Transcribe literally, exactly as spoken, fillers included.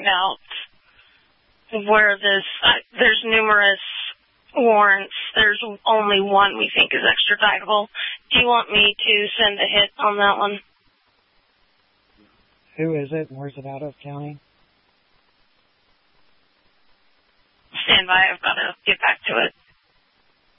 out where this, uh, there's numerous warrants. There's only one we think is extraditable. Do you want me to send a hit on that one? Who is it and where's it out of, county? Stand by. I've got to get back to it.